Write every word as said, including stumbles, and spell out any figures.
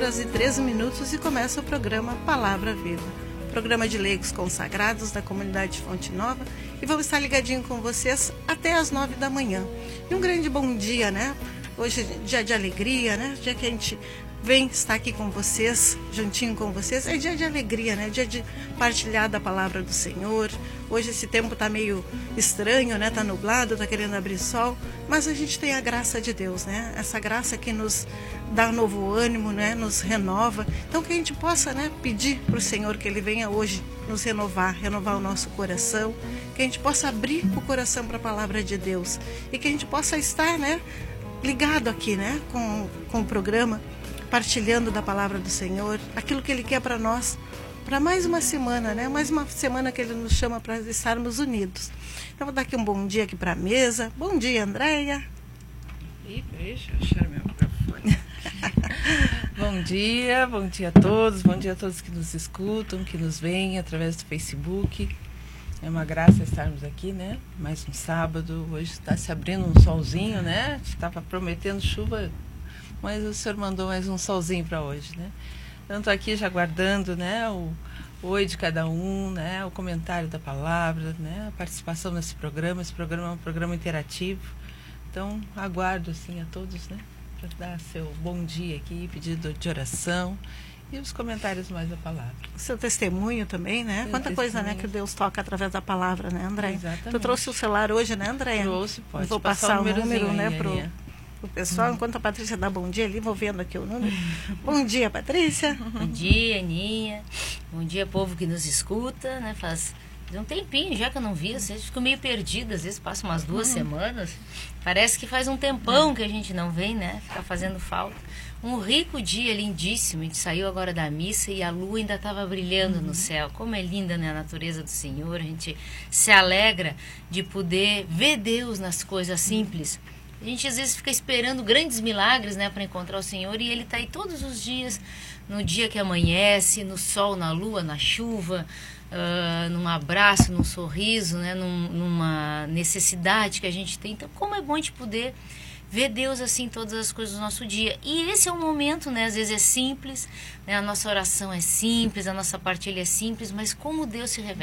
horas e treze minutos e começa o programa Palavra Viva. Programa de leigos consagrados da comunidade Fonte Nova, e vamos estar ligadinho com vocês até as nove da manhã. E um grande bom dia, né? Hoje é dia de alegria, né? Dia que a gente vem estar aqui com vocês, juntinho com vocês. É dia de alegria, né? Dia de partilhar da palavra do Senhor. Hoje esse tempo tá meio estranho, né? Tá nublado, tá querendo abrir sol, mas a gente tem a graça de Deus, né? Essa graça que nos dá novo ânimo, né? Nos renova. Então que a gente possa, né, pedir para o Senhor que Ele venha hoje nos renovar, renovar o nosso coração, que a gente possa abrir o coração para a palavra de Deus e que a gente possa estar, né, ligado aqui, né, com, com o programa, partilhando da palavra do Senhor, aquilo que Ele quer para nós, para mais uma semana, né? Mais uma semana que Ele nos chama para estarmos unidos. Então vou dar aqui um bom dia aqui para a mesa. Bom dia, Andréia. Ih, deixa eu achar meu microfone. Bom dia, bom dia a todos, bom dia a todos que nos escutam, que nos veem através do Facebook. É uma graça estarmos aqui, né? Mais um sábado, hoje está se abrindo um solzinho, né? Estava prometendo chuva, mas o Senhor mandou mais um solzinho para hoje, né? Então, estou aqui já aguardando, né, o oi de cada um, né, o comentário da palavra, né, a participação nesse programa. Esse programa é um programa interativo, então aguardo assim a todos, né, para dar seu bom dia aqui, pedido de oração e os comentários mais da palavra. Seu testemunho também, né? Seu Quanta testemunho. coisa, né, que Deus toca através da palavra, né, Andréia? Exatamente. Tu trouxe o celular hoje, né, Andréia? Trouxe, pode. Vou passar, passar o número, número, né, aí, pro, Aninha. o pessoal, enquanto a Patrícia dá bom dia ali, vou vendo aqui o número. Bom dia, Patrícia. Bom dia, Aninha. Bom dia, povo que nos escuta, né? Faz um tempinho já que eu não vi, às vezes fico meio perdida, às vezes passa umas duas semanas. Parece que faz um tempão que a gente não vem, né? Fica fazendo falta. Um rico dia lindíssimo, a gente saiu agora da missa e a lua ainda estava brilhando no céu. Como é linda, né, a natureza do Senhor, a gente se alegra de poder ver Deus nas coisas simples. A gente às vezes fica esperando grandes milagres, né, para encontrar o Senhor, e Ele está aí todos os dias, no dia que amanhece, no sol, na lua, na chuva, uh, num abraço, num sorriso, né, num, numa necessidade que a gente tem. Então, como é bom de poder ver Deus assim em todas as coisas do nosso dia. E esse é o momento, né, às vezes é simples, né, a nossa oração é simples, a nossa partilha é simples, mas como Deus se revela.